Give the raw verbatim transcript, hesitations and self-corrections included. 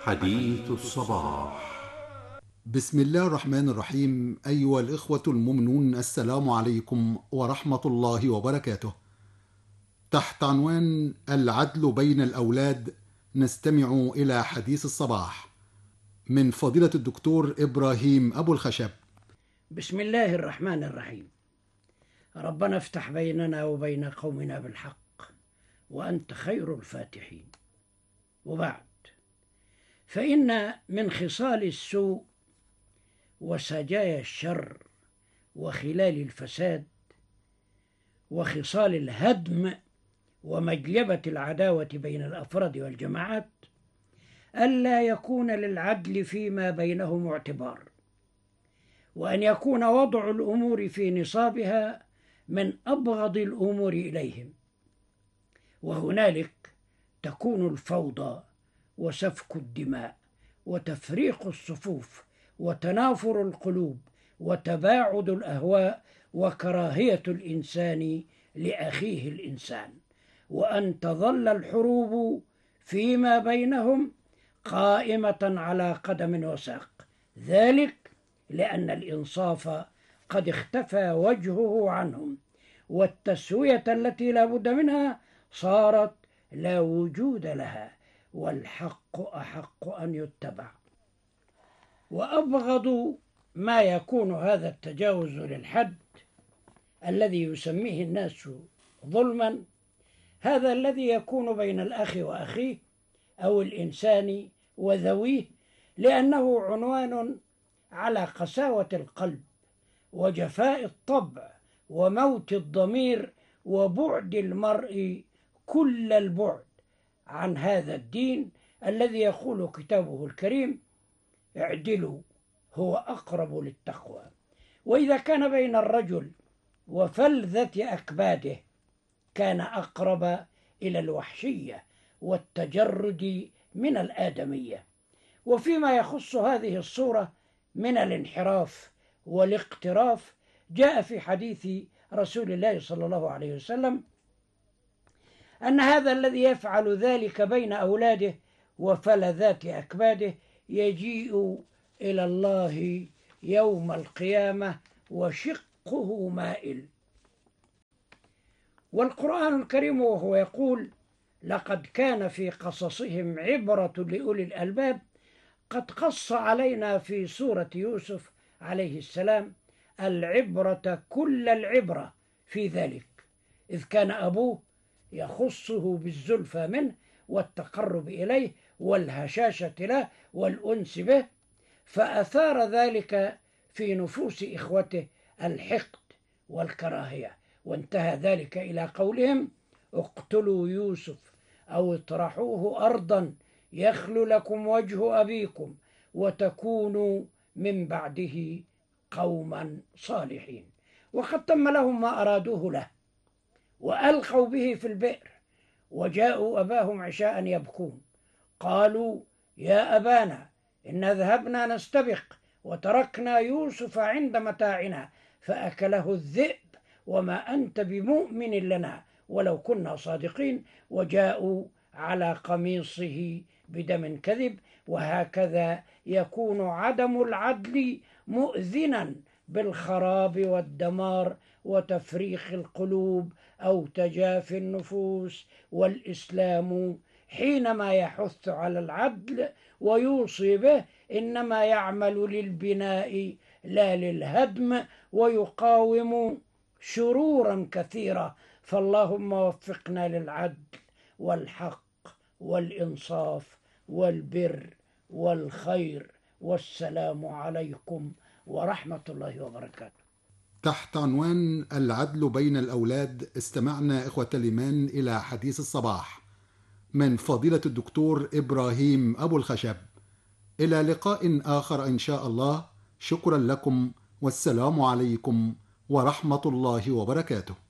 حديث الصباح. بسم الله الرحمن الرحيم. أيها الإخوة المؤمنون، السلام عليكم ورحمة الله وبركاته. تحت عنوان العدل بين الأولاد نستمع إلى حديث الصباح من فضيلة الدكتور إبراهيم أبو الخشب. بسم الله الرحمن الرحيم. ربنا افتح بيننا وبين قومنا بالحق وأنت خير الفاتحين. وبعد، فإن من خصال السوء وسجايا الشر وخلال الفساد وخصال الهدم ومجلبة العداوة بين الأفراد والجماعات ألا يكون للعدل فيما بينهم اعتبار، وأن يكون وضع الأمور في نصابها من أبغض الأمور إليهم، وهنالك تكون الفوضى وسفك الدماء وتفريق الصفوف وتنافر القلوب وتباعد الأهواء وكراهية الإنسان لأخيه الإنسان، وأن تظل الحروب فيما بينهم قائمة على قدم وساق، ذلك لأن الإنصاف قد اختفى وجهه عنهم، والتسوية التي لا بد منها صارت لا وجود لها، والحق أحق أن يتبع. وأبغض ما يكون هذا التجاوز للحد الذي يسميه الناس ظلما، هذا الذي يكون بين الأخ وأخيه أو الإنسان وذويه، لأنه عنوان على قساوة القلب وجفاء الطبع وموت الضمير وبعد المرء كل البعد عن هذا الدين الذي يقول كتابه الكريم: اعدلوا هو أقرب للتقوى. وإذا كان بين الرجل وفلذة أكباده كان أقرب إلى الوحشية والتجرد من الآدمية. وفيما يخص هذه الصورة من الانحراف والاقتراف، جاء في حديث رسول الله صلى الله عليه وسلم أن هذا الذي يفعل ذلك بين أولاده وفلذات أكباده يجيء إلى الله يوم القيامة وشقه مائل. والقرآن الكريم وهو يقول: لقد كان في قصصهم عبرة لأولي الألباب، قد قص علينا في سورة يوسف عليه السلام العبرة كل العبرة في ذلك، إذ كان أبوه يخصه بالزلفى منه والتقرب إليه والهشاشة له والأنس به، فأثار ذلك في نفوس إخوته الحقد والكراهية، وانتهى ذلك إلى قولهم: اقتلوا يوسف أو اطرحوه أرضا يخل لكم وجه أبيكم وتكونوا من بعده قوما صالحين. وقد تم لهم ما أرادوه له، وألقوا به في البئر، وجاءوا أباهم عشاء يبكون، قالوا: يا أبانا إنا ذهبنا نستبق وتركنا يوسف عند متاعنا فأكله الذئب وما أنت بمؤمن لنا ولو كنا صادقين، وجاءوا على قميصه بدم كذب. وهكذا يكون عدم العدل مؤذنا بالخراب والدمار وتفريق القلوب أو تجافي النفوس. والإسلام حينما يحث على العدل ويوصي به إنما يعمل للبناء لا للهدم، ويقاوم شرورا كثيرة. فاللهم وفقنا للعدل والحق والإنصاف والبر والخير، والسلام عليكم ورحمة الله وبركاته. تحت عنوان العدل بين الأولاد استمعنا إخوة الإيمان إلى حديث الصباح من فضيلة الدكتور إبراهيم أبو الخشب. إلى لقاء آخر إن شاء الله. شكرا لكم، والسلام عليكم ورحمة الله وبركاته.